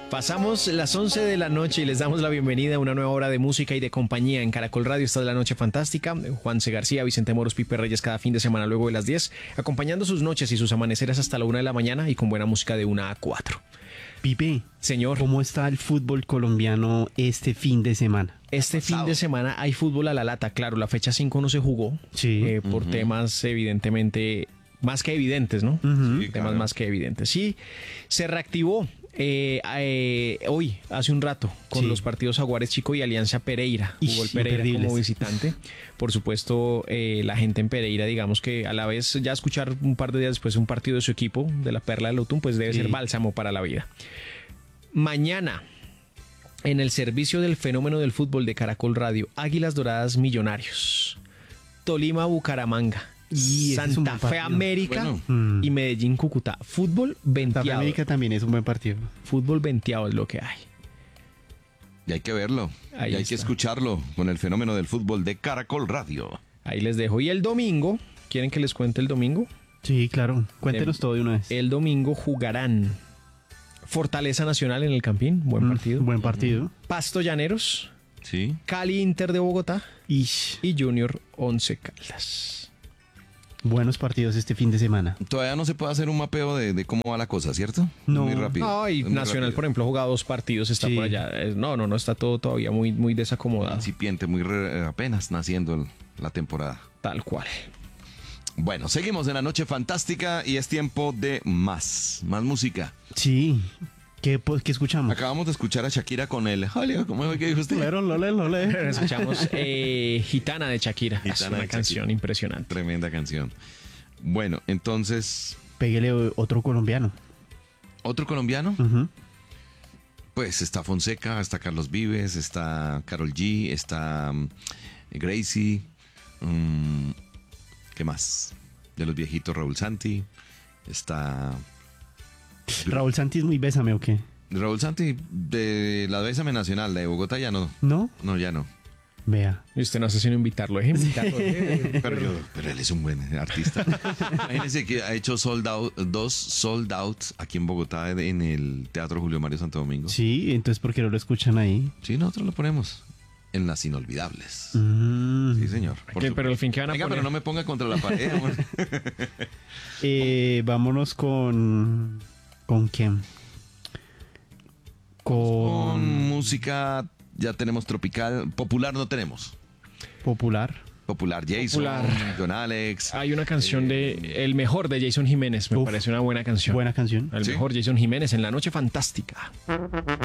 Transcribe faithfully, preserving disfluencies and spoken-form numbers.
Pasamos las once de la noche y les damos la bienvenida a una nueva hora de música y de compañía en Caracol Radio. Esta es la Noche Fantástica. Juan C. García, Vicente Moros, Pipe Reyes cada fin de semana luego de las diez, acompañando sus noches y sus amaneceres hasta la una de la mañana y con buena música de una a cuatro. Pipe, señor, ¿cómo está el fútbol colombiano este fin de semana? Este fin de semana hay fútbol a la lata, claro, la fecha cinco no se jugó, sí. eh, por uh-huh. temas evidentemente más que evidentes, ¿no? Uh-huh. Sí, temas claro. más que evidentes. Sí, se reactivó eh, eh, hoy, hace un rato, con sí. los partidos Jaguares Chico y Alianza Pereira. Jugó el Pereira como visitante. Por supuesto, eh, la gente en Pereira, digamos que a la vez ya escuchar un par de días después un partido de su equipo, de la Perla del Lotún, pues debe sí. ser bálsamo para la vida. Mañana, en el servicio del fenómeno del fútbol de Caracol Radio, Águilas Doradas Millonarios, Tolima Bucaramanga, y Santa Fe América bueno. y Medellín Cúcuta. Fútbol venteado. Santa Fe América también es un buen partido. Fútbol venteado es lo que hay. Y hay que verlo. Ahí y hay está. que escucharlo con el fenómeno del fútbol de Caracol Radio. Ahí les dejo. Y el domingo, ¿quieren que les cuente el domingo? Sí, claro. Cuéntenos el, todo de una vez. El domingo jugarán Fortaleza Nacional en el Campín. Buen mm, partido. Buen partido. Pasto Llaneros. Sí. Cali Inter de Bogotá. Ish. Y Junior Once Caldas. Buenos partidos este fin de semana. Todavía no se puede hacer un mapeo de, de cómo va la cosa, ¿cierto? No. Muy rápido. No, y Nacional, por ejemplo, ha jugado dos partidos, está sí. por allá. No, no, no, está todo todavía muy, muy desacomodado. Incipiente, muy re, apenas naciendo el, la temporada. Tal cual. Bueno, seguimos en la Noche Fantástica y es tiempo de más, más música. Sí. ¿Qué, ¿Qué escuchamos? Acabamos de escuchar a Shakira con el... ¿Cómo es que dijo usted? Lero, lole, lole. Escuchamos eh, Gitana de Shakira. Gitana es una de canción Shakira. Impresionante. Tremenda canción. Bueno, entonces... Péguele otro colombiano. ¿Otro colombiano? Uh-huh. Pues está Fonseca, está Carlos Vives, está Karol G, está um, Gracie. Um, ¿Qué más? De los viejitos, Raúl Santi. Está... Raúl Santi es muy bésame, ¿o qué? Raúl Santi de la Bésame Nacional, de Bogotá ya no. ¿No? No, ya no. Vea. Y usted no hace sino invitarlo, ¿eh? Invitarlo. ¿eh? pero, yo, pero él es un buen artista. Imagínense que ha hecho sold out, dos sold outs aquí en Bogotá en el Teatro Julio Mario Santo Domingo. Sí, entonces ¿por qué no lo escuchan ahí? Sí, nosotros lo ponemos en las inolvidables. Mm. Sí, señor. ¿Qué, pero al fin que van a Venga, poner? pero no me ponga contra la pared. eh, vámonos con... ¿Con quién? Con... con música, ya tenemos tropical. Popular no tenemos. Popular. Popular, Jason, Popular. John Alex. Hay una canción eh... de el mejor de Jason Jiménez, me Uf, parece una buena canción. Buena canción. El ¿Sí? mejor Jason Jiménez en La Noche Fantástica.